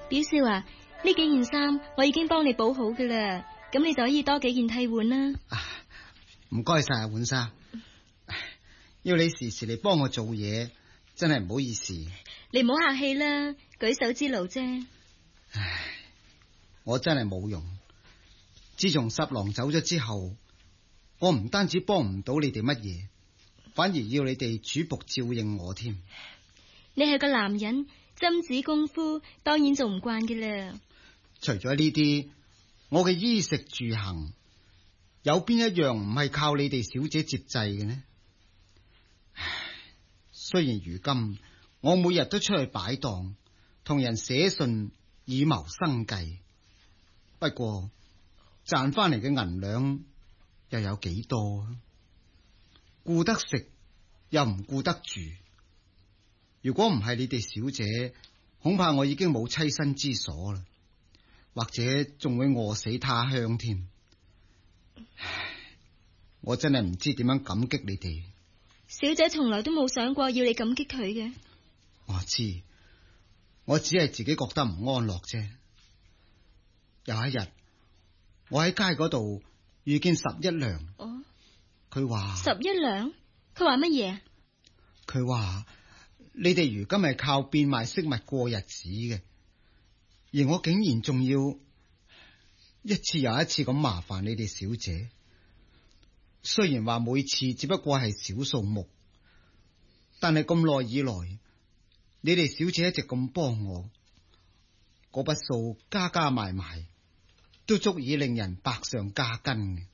表少啊，呢幾件衫我已經幫你補好噶啦，咁你就可以多幾件替換啦。 唔該晒啊，浣紗，要你時時嚟幫我做嘢，真係唔好意思。 你唔好客氣啦，舉手之勞啫。 唉，我真係冇用。自從十郎走咗之後，我唔單止幫唔到你哋乜嘢，反而要你哋主僕照應我添。 你係個男人，針子功夫當然做唔慣嘅啦。 除咗呢啲，我嘅衣食住行，有邊一樣唔係靠你哋小姐接濟嘅呢？唉，雖然如今我每日都出去擺檔，同人寫信以謀生計，不過賺翻嚟嘅銀兩又有幾多啊？顧得食又唔顧得住。如果唔係你哋小姐，恐怕我已經冇棲身之所啦，或者仲會餓死他鄉添。唉，我真係唔知點樣感激你哋。 小姐從來都冇想過要你感激佢嘅。 我知，我只係自己覺得唔安樂啫。有一日，我喺街嗰度遇見十一娘。 哦， 佢話十一娘？佢話乜嘢？ 佢話你哋如今係靠變賣飾物過日子嘅，而我竟然仲要一次又一次咁麻煩你哋小姐。雖然話每次只不過係小數目，但係咁耐以來，你哋小姐一直咁幫我，嗰筆數加加埋埋都足以令人百上加斤嘅。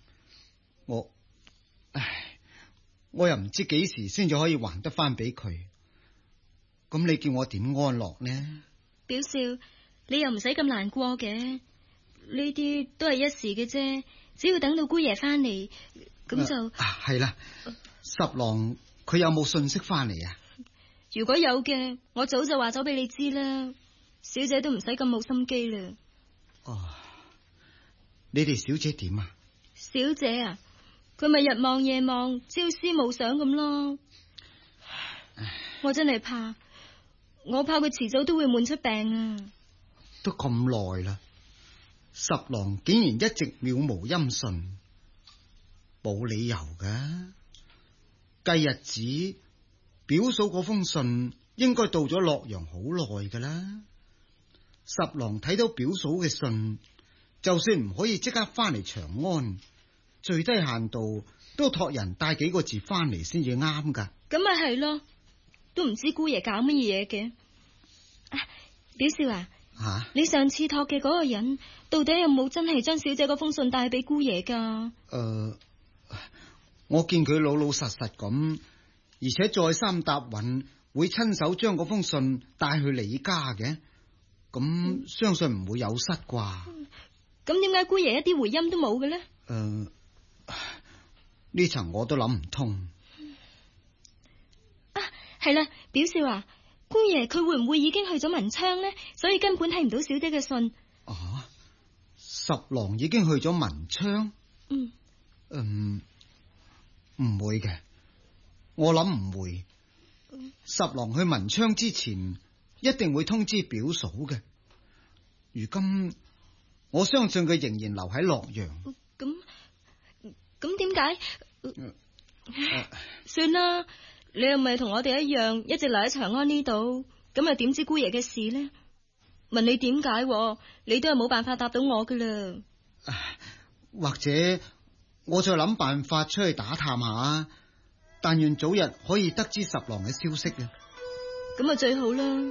我又唔知幾時先至可以還得翻俾佢，咁你叫我點安樂呢？ 表少，你又唔使咁難過嘅，呢啲都係一時嘅啫，只要等到姑爺翻嚟，咁就係啦。十郎佢有冇信息翻嚟啊？ 如果有嘅，我早就話咗俾你知啦。小姐都唔使咁冇心機啦。 哦，你哋小姐點啊？ 小姐啊，佢咪日望夜望，朝思暮想咁咯。我真係怕，我怕佢遲早都會悶出病啊。 都咁耐啦，十郎竟然一直渺無音訊，冇理由㗎。計日子，表嫂嗰封信應該到咗洛陽好耐㗎啦。十郎睇到表嫂嘅信，就算唔可以即刻翻嚟長安，最低限度都託人帶幾個字翻嚟先至啱㗎。 咁咪係咯，都唔知姑爺搞乜嘢嘅。表少啊，你上次託嘅嗰個人，到底有冇真係將小姐嗰封信帶俾姑爺㗎？ 我見佢老老實實咁，而且再三答允會親手將嗰封信帶去你家嘅，咁相信唔會有失啩。 咁點解姑爺一啲回音都冇嘅呢？ 呢層我都諗唔通。 係啦，表少啊，姑爺佢會唔會已經去咗文昌呢？所以根本睇唔到小姐嘅信。 十郎已經去咗文昌？唔會嘅，我諗唔會。十郎去文昌之前，一定會通知表嫂嘅。如今我相信佢仍然留喺洛陽。 咁點解？算啦，你又咪同我哋一樣，一直留喺長安呢度，咁又點知姑爺嘅事呢？問你點解，你都係冇辦法答到我噶啦。 或者我再諗辦法出去打探下，但願早日可以得知十郎嘅消息啊！ 咁啊最好啦。